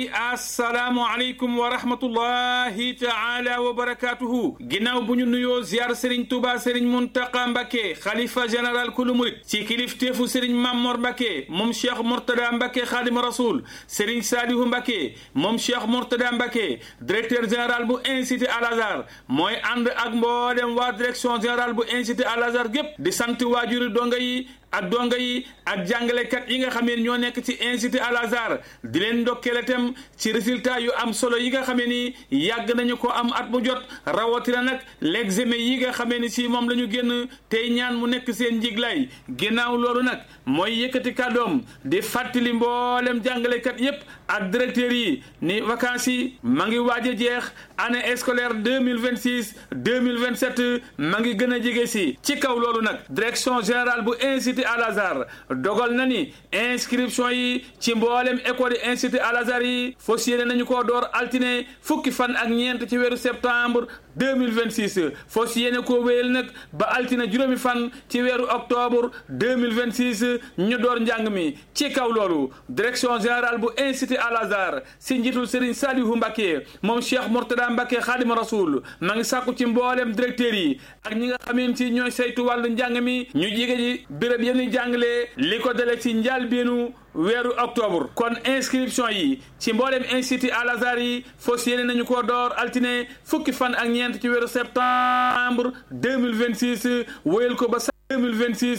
yi assalaamu aleykum wa rahmatullahi taala wa barakatuhu ginnaaw bu ñu nuyoo ziar Serigne Touba Serigne Mountakha Mbacké xalifa général kulu murid ci kilifteefu Serigne Mamor Mbacké moom Cheikh Mourtada Mbacké Khadim Rasoul Serigne Salihu Mbacké moom Cheikh Mourtada Mbacké directeur général bu Institut Al Azhar mooy ànd ak mboolem waa direction générale bu Institut Al Azhar gépp di sant waajuri donga yi ak jàngalekat yi nga xam ne ñoo nekk ci Institut Al Azhar di leen ndokkeel itam ci résultat yu am solo yi nga xam ne ni yàgg nañu ko am at mu jot rawatina nag l'examen yi nga xam ne si moom la ñu génn tey ñaan mu nekk seen njiglaay ginnaaw loolu nag mooy yëkkati kàddoom di fàttali mboolem jàngalekat yépp ak directeurs yi ni vacances yi ma ngi waaj a jeex année scolaire 2026 2027 ma ngi gën a jege si ci kaw loolu nag direction générale bu Institut Al Azhar dogal na ni inscription yi ci mboolem école yi Institut Al Azhar yi fas yéene nañu koo door altine fukki fan ak ñeent ci weeru septembre 2026 fas yéene koo wéyal nag ba altine juróomi fan ci weeru octobre 2026 ñu door njàng mi ci kaw loolu direction générale bu Institut Al Azhar si njiitul Serigne Salihu Mbacké moom Cheikh Mourtada Mbacké Khadim Rasoul ma ngi sàkku ci mboolem directeurs yi ak ñi nga xamante ni ñooy saytu wàllu njàng mi ñu jige ji béréb yéen jàngale li ko dale ci njàlbéenu weeru octobre kon inscription yi ci mboolem Institut Al Azhar yi fas yéene nañu ko door altine fukki fan ak ñeent ci weeru septembre 2026 wéyal ko ba 2026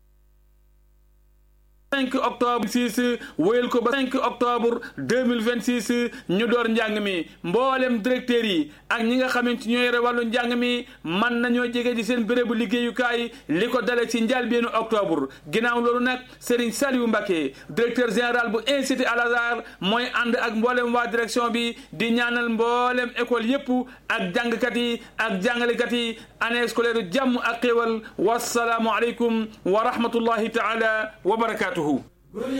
5 octobre 6 wéyal ko ba 5 octobre 2026 ñu door njàng mi mboolem directeurs yi ak ñi nga xamante ñoo yore wàllu njàng mi man nañoo jege ji seen bérébu liggéeyukaay li ko dale ci njëlbéenu octobre ginnaaw loolu nag Serigne Saliou Mbacké directeur général bu Institut Al Azhar mooy ànd ak mboolem waa direction bi di ñaanal mboolem école yépp ak jàngkat yi ak jàngalekat yi année scolaire jàmm ak xéewal wassalaamu aleykum wa rahmatullahi taala wa barakatuhu